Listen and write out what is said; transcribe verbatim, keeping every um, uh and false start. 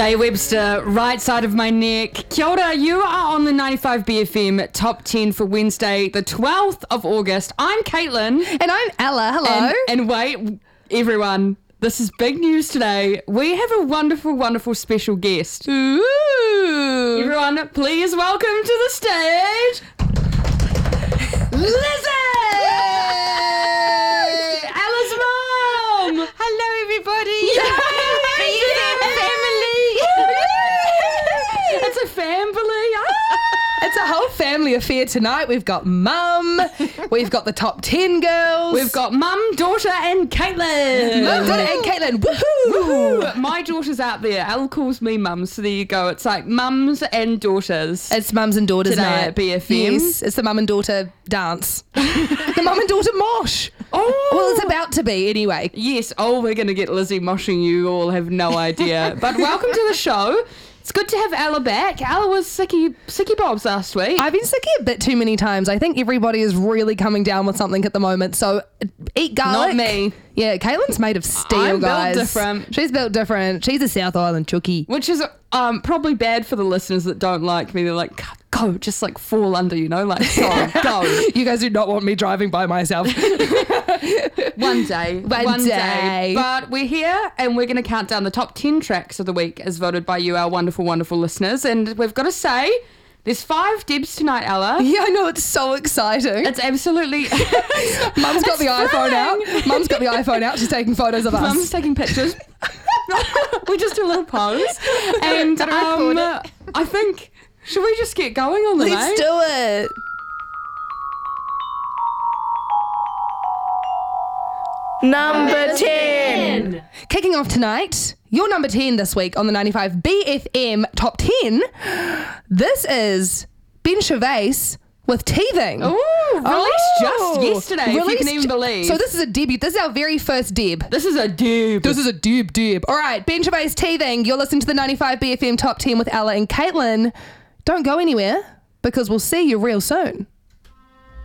Say Webster, right side of my neck. Kia ora, you are on the ninety-five B F M top ten for Wednesday, the twelfth of August. I'm Caitlin. And I'm Ella. Hello. And, and wait, everyone, this is big news today. We have a wonderful, wonderful special guest. Ooh. Everyone, please welcome to the stage, Lizzie! Ella's mom! Hello, everybody. It's a family. It's a whole family affair tonight. We've got Mum. We've got the top ten girls. We've got Mum, daughter, and Caitlin. Mum, daughter, and Caitlin. Woohoo! Woohoo! My daughter's out there. Elle calls me Mum, so there you go. It's like mums and daughters. It's mums and daughters Today night at B F M. Yes, it's the mum and daughter dance. The mum and daughter mosh. Oh, Well, it's about to be anyway. yes. Oh, we're going to get Lizzie moshing. You all have no idea. But welcome to the show. It's good to have Ella back. Ella was sicky, sicky bobs last week. I've been sicky a bit too many times. I think everybody is really coming down with something at the moment. So eat garlic. Not me. Yeah, Caitlin's made of steel, I'm built guys. different. She's built different. She's a South Island chookie. Which is um, probably bad for the listeners that don't like me. They're like, go, just like fall under, you know, like go, go. You guys do not want me driving by myself. One day. One day. But we're here and we're going to count down the top ten tracks of the week as voted by you, our wonderful, wonderful listeners. And we've got to say, there's five Debs tonight, Ella. Yeah, I know. It's so exciting. It's absolutely... Mum's got the iPhone out. Mum's got the iPhone out. She's taking photos of us. Mum's taking pictures. We just do a little pose. And Gotta record um, I think, should we just get going on the Let's night? do it. Number ten. Kicking off tonight, your number ten this week on the ninety-five B F M Top ten. This is Ben Gervais with Teething. Ooh, released just yesterday, if you can Released- even believe. So this is a debut. This is our very first deb. This is a Deb. This is a deb deb. All right, Ben Gervais, Teething. You're listening to the ninety-five B F M Top ten with Ella and Caitlin. Don't go anywhere because we'll see you real soon.